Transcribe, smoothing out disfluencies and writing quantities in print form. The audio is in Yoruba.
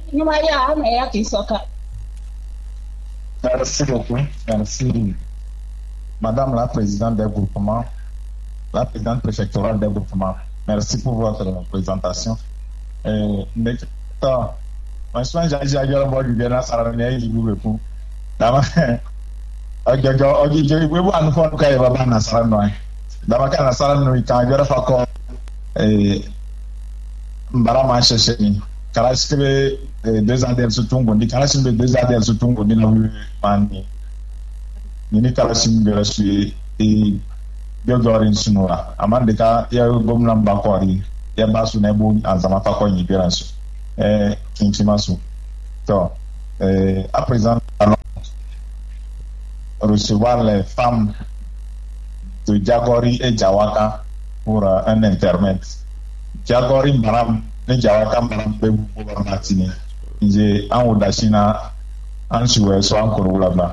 Merci beaucoup. Merci, Madame la Présidente des groupements, la Présidente préfectorale des groupements. Merci pour votre présentation. Je suis un peu de bien à Sarania, il vous répond. Dama, ogi we bu anu fon kai baba na sarano. Dama kana sarano ika gara fa ko mbara ma sheshe ni. Kala sibe 2 ans del sutungo ndi kala sibe 2 ans del sutungo ndi na wi mani. Ni kala sibe la shi biogorin sunura. Amande ka ya gomna mbakori ya basu na bu azama fa ko nyibiransu. Kinchimasu. Donc, à présent, allons recevoir les femmes de Diagori et Jawaka pour un intermède. Diagori, madame, et Jawaka, madame, Bébou, pour Martini. J'ai un Oudachina, un Choué, soit encore là-bas.